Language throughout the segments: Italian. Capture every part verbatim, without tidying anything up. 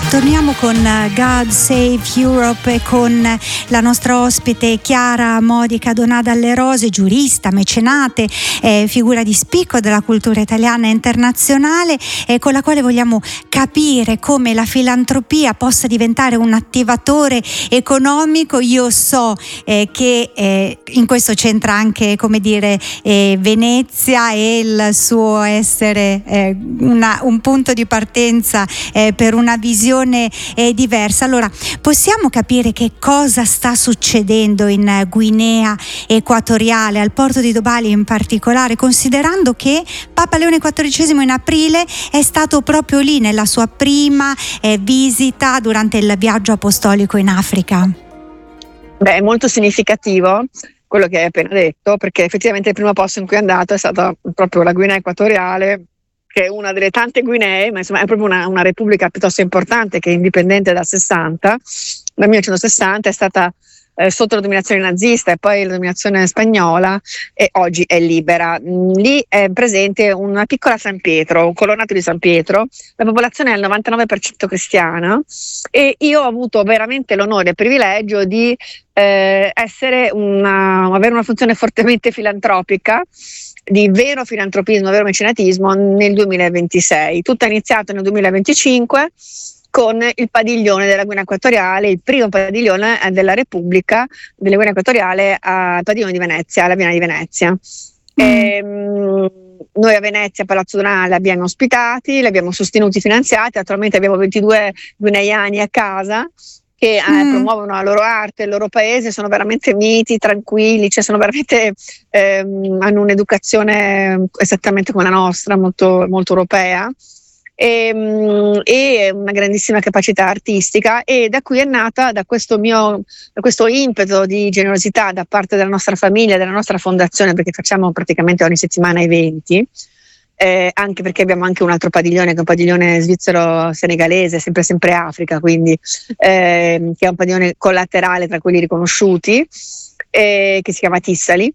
Torniamo con God Save Europe e con la nostra ospite Chiara Modica Donà Dalle Rose, giurista, mecenate, eh, figura di spicco della cultura italiana e internazionale, eh, con la quale vogliamo capire come la filantropia possa diventare un attivatore economico. Io so eh, che eh, in questo c'entra anche, come dire, eh, Venezia e il suo essere eh, una, un punto di partenza eh, per una visione è diversa. Allora, possiamo capire che cosa sta succedendo in Guinea Equatoriale, al porto di Dobali in particolare, considerando che Papa Leone quattordicesimo in aprile è stato proprio lì nella sua prima eh, visita durante il viaggio apostolico in Africa? Beh, è molto significativo quello che hai appena detto, perché effettivamente il primo posto in cui è andato è stata proprio la Guinea Equatoriale, che è una delle tante Guinee, ma insomma è proprio una, una repubblica piuttosto importante, che è indipendente dal sessanta, dal millenovecentosessanta è stata eh, sotto la dominazione nazista e poi la dominazione spagnola, e oggi è libera. Lì è presente una piccola San Pietro, un colonnato di San Pietro, la popolazione è al novantanove per cento cristiana, e io ho avuto veramente l'onore e il privilegio di eh, essere una, avere una funzione fortemente filantropica, di vero filantropismo, vero mecenatismo nel duemilaventisei. Tutto è iniziato nel duemilaventicinque con il padiglione della Guinea Equatoriale, il primo padiglione della Repubblica della Guinea Equatoriale al padiglione di Venezia, alla Biennale di Venezia. Mm. E, mh, noi a Venezia, a Palazzo Donà, li abbiamo ospitati, li abbiamo sostenuti, finanziati. Attualmente abbiamo ventidue guineani a casa che eh, mm. promuovono la loro arte, il loro paese, sono veramente miti, tranquilli, cioè sono veramente ehm, hanno un'educazione esattamente come la nostra, molto, molto europea, e, e una grandissima capacità artistica, e da qui è nata, da questo mio da questo impeto di generosità da parte della nostra famiglia, della nostra fondazione, perché facciamo praticamente ogni settimana eventi. Eh, anche perché abbiamo anche un altro padiglione, che è un padiglione svizzero-senegalese, sempre sempre Africa, quindi eh, che è un padiglione collaterale tra quelli riconosciuti, eh, che si chiama Tissali.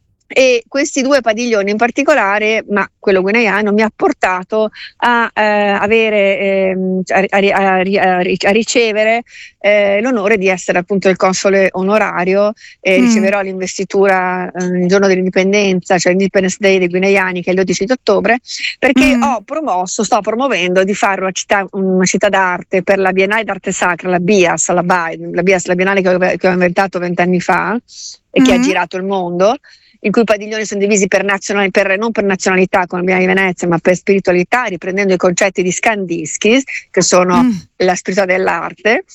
E questi due padiglioni in particolare, ma quello guineano, mi ha portato a eh, avere eh, a, a, a, a ricevere eh, l'onore di essere appunto il console onorario, e mm. riceverò l'investitura eh, il giorno dell'indipendenza, cioè l'Independence Day dei guineani, che è il dodici di ottobre, perché mm. ho promosso, sto promuovendo di fare una città, una città d'arte per la Biennale d'Arte Sacra, la BIAS, la, B I, la BIAS, la Biennale che ho, che ho inventato vent'anni fa e mm. che ha girato il mondo, in cui i padiglioni sono divisi per nazionali, per, non per nazionalità come Biennale di Venezia, ma per spiritualità, riprendendo i concetti di Skandinski, che sono mm. la spiritualità dell'arte.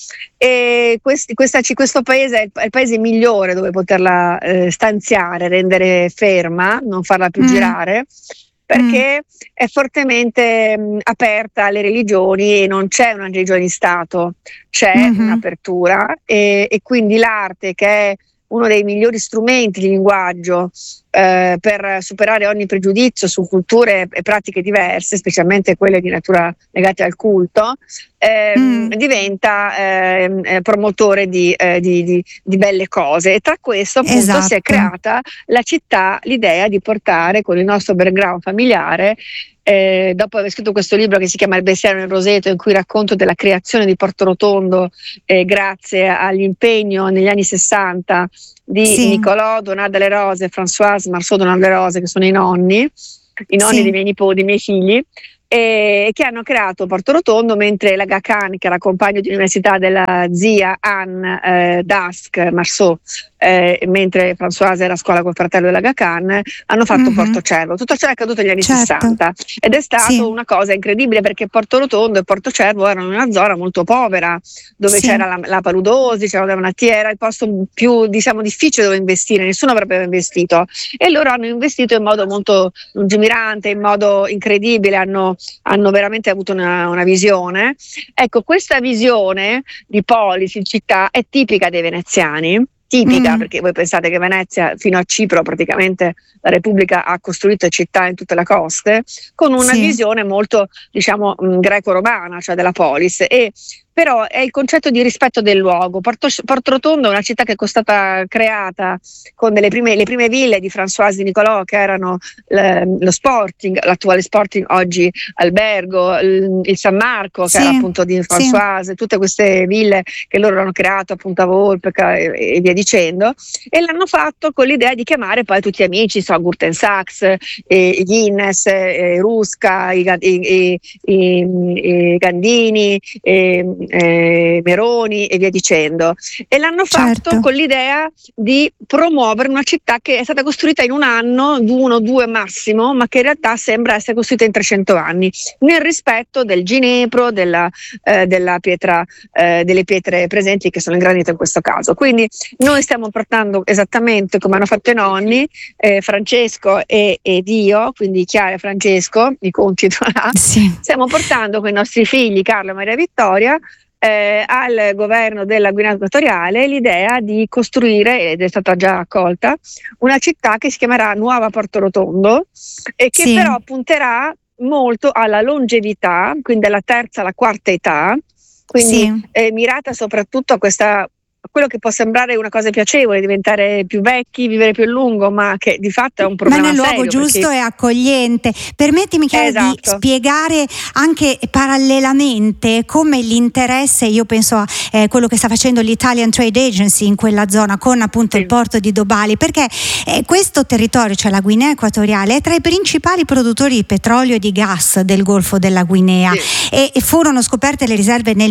E questi, questa, questo paese è il, è il paese migliore dove poterla eh, stanziare, rendere ferma, non farla più mm. girare, perché mm. è fortemente mh, aperta alle religioni, e non c'è una religione di Stato, c'è mm-hmm. un'apertura, e, e quindi l'arte, che è uno dei migliori strumenti di linguaggio eh, per superare ogni pregiudizio su culture e pratiche diverse, specialmente quelle di natura legate al culto, eh, mm. diventa eh, promotore di, eh, di, di, di belle cose. E tra questo appunto esatto. si è creata la città, l'idea di portare, con il nostro background familiare, Eh, dopo aver scritto questo libro che si chiama Il bestiario nel roseto, in cui racconto della creazione di Porto Rotondo eh, grazie all'impegno negli anni sessanta di sì. Nicolò Donà Dalle Rose e Françoise Marceau Donà Dalle Rose, che sono i nonni, i nonni sì. dei miei nipoti, dei miei figli, e che hanno creato Porto Rotondo, mentre la Aga Khan, che era compagno di università della zia Anne eh, Dask Marceau, eh, mentre Françoise era a scuola col fratello della Aga Khan, hanno fatto mm-hmm. Porto Cervo. Tutto ciò è accaduto negli anni certo. sessanta, ed è stato sì. una cosa incredibile, perché Porto Rotondo e Porto Cervo erano in una zona molto povera, dove sì. c'era la, la paludosi, c'era la malattia, era il posto più, diciamo, difficile dove investire, nessuno avrebbe investito, e loro hanno investito in modo molto lungimirante, in modo incredibile, hanno hanno veramente avuto una, una visione. Ecco, questa visione di polis in città è tipica dei veneziani, tipica mm. perché voi pensate che Venezia fino a Cipro praticamente la Repubblica ha costruito città in tutte le coste, con una sì. visione molto, diciamo, greco-romana, cioè della polis. E però è il concetto di rispetto del luogo. Porto, Porto Rotondo è una città che è stata creata con delle prime, le prime ville di Françoise di Nicolò, che erano le, lo Sporting, l'attuale Sporting, oggi albergo, il, il San Marco, che sì, era appunto di Françoise, sì. Tutte queste ville che loro hanno creato, appunto a Volpe e, e via dicendo, e l'hanno fatto con l'idea di chiamare poi tutti gli amici, so, Gurten Sachs, eh, Guinness, eh, Rusca, i, i, i, i Gandini, eh, eh, Meroni e via dicendo, e l'hanno fatto certo. con l'idea di promuovere una città che è stata costruita in un anno, uno, due massimo, ma che in realtà sembra essere costruita in trecento anni, nel rispetto del ginepro, della, eh, della pietra, eh, delle pietre presenti, che sono il granito in questo caso. Quindi noi stiamo portando esattamente come hanno fatto i nonni, eh, Francesco e, ed io, quindi Chiara e Francesco, i conti, sì. Stiamo portando con i nostri figli Carlo e Maria Vittoria Eh, al governo della Guinea Equatoriale l'idea di costruire, ed è stata già accolta, una città che si chiamerà Nuova Porto Rotondo e che sì. però punterà molto alla longevità, quindi alla terza, alla quarta età, quindi sì. eh, mirata soprattutto a questa quello che può sembrare una cosa piacevole, diventare più vecchi, vivere più a lungo, ma che di fatto è un problema serio. Ma nel luogo giusto perché... e accogliente. Permettimi, Chiara, esatto. di spiegare anche parallelamente come l'interesse, io penso a eh, quello che sta facendo l'Italian Trade Agency in quella zona con appunto sì. il porto di Dobali, perché eh, questo territorio, cioè la Guinea Equatoriale, è tra i principali produttori di petrolio e di gas del Golfo della Guinea sì. e, e furono scoperte le riserve nel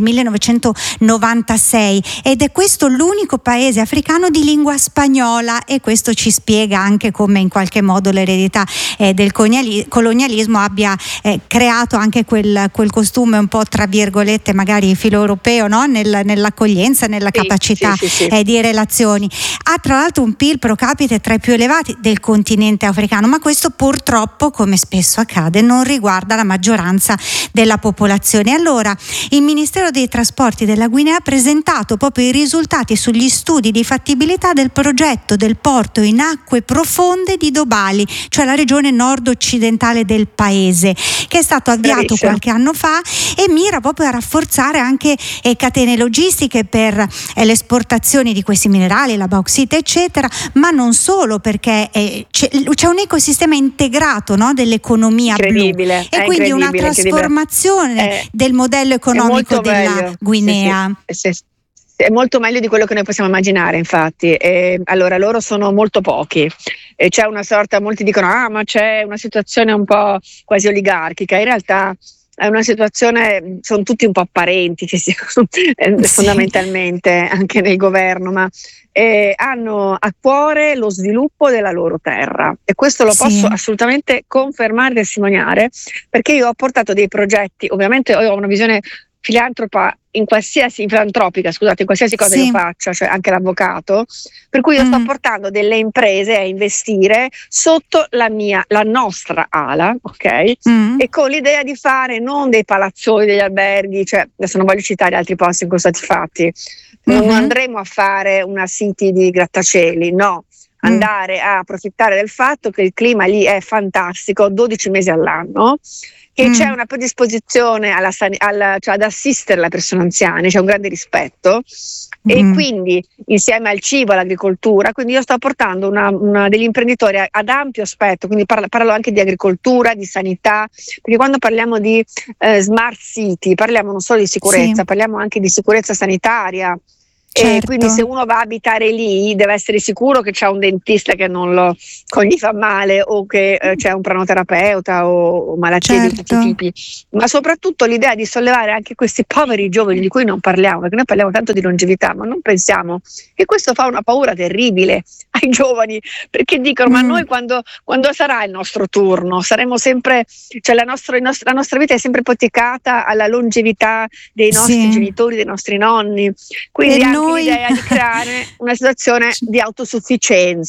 millenovecentonovantasei ed è questo l'unico paese africano di lingua spagnola, e questo ci spiega anche come in qualche modo l'eredità eh, del colonialismo abbia eh, creato anche quel, quel costume un po' tra virgolette magari filo europeo, no? Nel, nell'accoglienza, nella sì, capacità sì, sì, sì. Eh, di relazioni. Ha tra l'altro un P I L pro capite tra i più elevati del continente africano, ma questo purtroppo, come spesso accade, non riguarda la maggioranza della popolazione. Allora il Ministero dei Trasporti della Guinea ha presentato proprio i risultati sugli studi di fattibilità del progetto del porto in acque profonde di Dobali, cioè la regione nord-occidentale del paese, che è stato avviato Bravissima. qualche anno fa e mira proprio a rafforzare anche eh, catene logistiche per eh, le esportazioni di questi minerali, la bauxite eccetera, ma non solo, perché eh, c'è, c'è un ecosistema integrato, no, dell'economia blu e quindi una trasformazione eh, del modello economico della meglio. Guinea. Sì, sì. Sì. È molto meglio di quello che noi possiamo immaginare, infatti. E allora loro sono molto pochi e c'è una sorta, molti dicono ah ma c'è una situazione un po' quasi oligarchica, in realtà è una situazione, sono tutti un po' apparenti che siano sì. fondamentalmente anche nel governo, ma eh, hanno a cuore lo sviluppo della loro terra, e questo lo sì. posso assolutamente confermare e testimoniare, perché io ho portato dei progetti, ovviamente io ho una visione filantropa in qualsiasi filantropica, scusate, in qualsiasi cosa sì. io faccia, cioè anche l'avvocato, per cui io mm. sto portando delle imprese a investire sotto la mia, la nostra ala, ok? Mm. E con l'idea di fare non dei palazzoni, degli alberghi, cioè adesso non voglio citare altri posti in cui sono stati fatti, mm-hmm. non andremo a fare una city di grattacieli, no. Andare a approfittare del fatto che il clima lì è fantastico, dodici mesi all'anno, che mm. c'è una predisposizione alla, alla, cioè ad assistere le persone anziane, c'è un grande rispetto mm. e quindi insieme al cibo, all'agricoltura, quindi io sto portando una, una degli imprenditori ad ampio spettro, quindi parlo, parlo anche di agricoltura, di sanità, perché quando parliamo di eh, smart city parliamo non solo di sicurezza, sì. parliamo anche di sicurezza sanitaria. Certo. E quindi se uno va a abitare lì deve essere sicuro che c'è un dentista che non lo che gli fa male, o che eh, c'è un pranoterapeuta o, o malattie certo. di tutti i tipi, ma soprattutto l'idea di sollevare anche questi poveri giovani di cui non parliamo, perché noi parliamo tanto di longevità, ma non pensiamo che questo fa una paura terribile ai giovani, perché dicono mm. ma noi quando, quando sarà il nostro turno? Saremo sempre, cioè la nostra, la nostra vita è sempre ipotecata alla longevità dei nostri sì. genitori, dei nostri nonni, quindi e anche noi... l'idea di creare una situazione di autosufficienza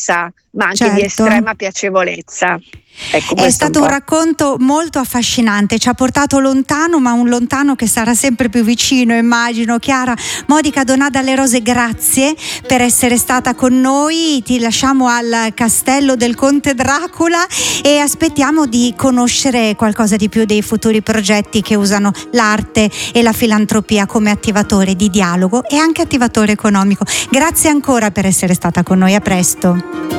ma anche certo. di estrema piacevolezza. Ecco, è stato un, un racconto molto affascinante, ci ha portato lontano, ma un lontano che sarà sempre più vicino, immagino. Chiara Modica Donà Dalle Rose, grazie per essere stata con noi, ti lasciamo al castello del Conte Dracula e aspettiamo di conoscere qualcosa di più dei futuri progetti che usano l'arte e la filantropia come attivatore di dialogo e anche attivatore economico. Grazie ancora per essere stata con noi, a presto.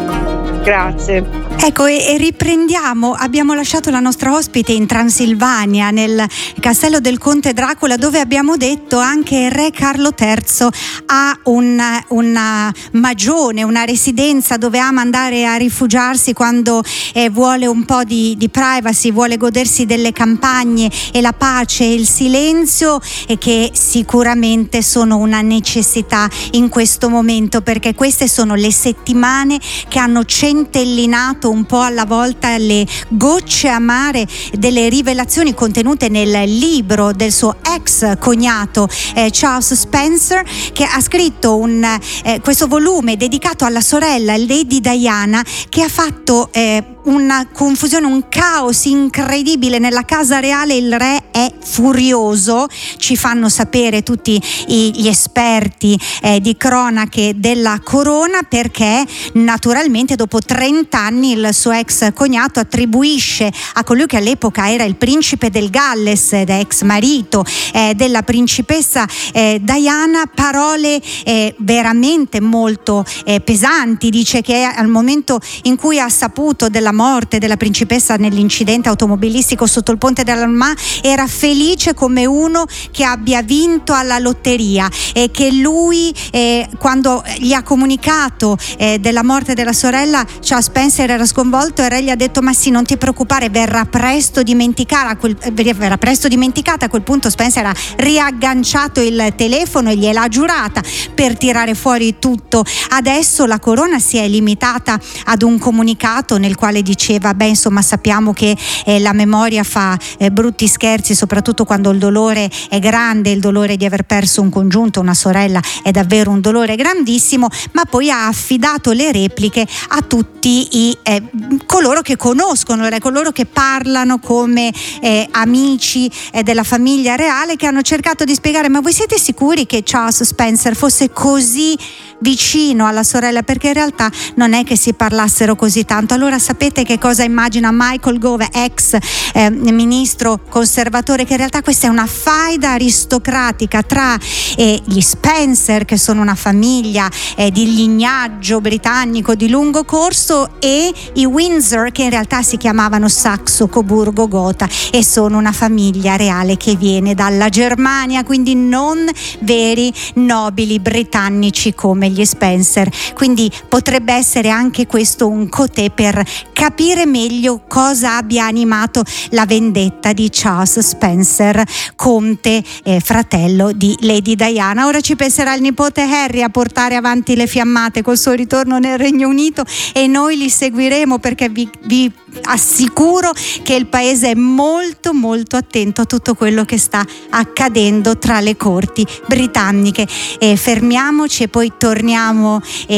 Grazie. Ecco, e, e riprendiamo, abbiamo lasciato la nostra ospite in Transilvania, nel castello del Conte Dracula, dove abbiamo detto anche il re Carlo terzo ha una, una magione, una residenza dove ama andare a rifugiarsi quando eh, vuole un po' di, di privacy, vuole godersi delle campagne e la pace e il silenzio, e che sicuramente sono una necessità in questo momento, perché queste sono le settimane che hanno centellinato un po' alla volta le gocce amare delle rivelazioni contenute nel libro del suo ex cognato eh, Charles Spencer, che ha scritto un, eh, questo volume dedicato alla sorella Lady Diana, che ha fatto eh, una confusione, un caos incredibile nella casa reale. Il re è furioso, ci fanno sapere tutti i, gli esperti eh, di cronache della corona, perché naturalmente dopo trenta anni il suo ex cognato attribuisce a colui che all'epoca era il principe del Galles ed ex marito eh, della principessa eh, Diana parole eh, veramente molto eh, pesanti. Dice che al momento in cui ha saputo della morte della principessa nell'incidente automobilistico sotto il ponte dell'Alma era felice come uno che abbia vinto alla lotteria, e che lui eh, quando gli ha comunicato eh, della morte della sorella, Charles Spencer era sconvolto e il re gli ha detto: ma sì, non ti preoccupare, verrà presto dimenticata. A quel, verrà presto dimenticata. A quel punto Spencer ha riagganciato il telefono e gliel'ha giurata per tirare fuori tutto. Adesso la corona si è limitata ad un comunicato nel quale diceva: beh, insomma, sappiamo che eh, la memoria fa eh, brutti scherzi, soprattutto quando il dolore è grande. Il dolore di aver perso un congiunto, una sorella, è davvero un dolore grandissimo, ma poi ha affidato le repliche a tutti i eh, coloro che conoscono, eh, coloro che parlano come eh, amici eh, della famiglia reale, che hanno cercato di spiegare: ma voi siete sicuri che Charles Spencer fosse così vicino alla sorella? Perché in realtà non è che si parlassero così tanto. Allora sapete che cosa immagina Michael Gove, ex eh, ministro conservatore? Che in realtà questa è una faida aristocratica tra eh, gli Spencer, che sono una famiglia eh, di lignaggio britannico di lungo corso, e i Windsor, che in realtà si chiamavano Saxo-Coburgo-Gotha e sono una famiglia reale che viene dalla Germania, quindi non veri nobili britannici come gli Spencer. Quindi potrebbe essere anche questo un cotè per capire meglio cosa abbia animato la vendetta di Charles Spencer, conte eh, fratello di Lady Diana. Ora ci penserà il nipote Harry a portare avanti le fiammate col suo ritorno nel Regno Unito, e noi li seguiremo, perché vi, vi assicuro che il paese è molto molto attento a tutto quello che sta accadendo tra le corti britanniche. E fermiamoci e poi torniamo eh,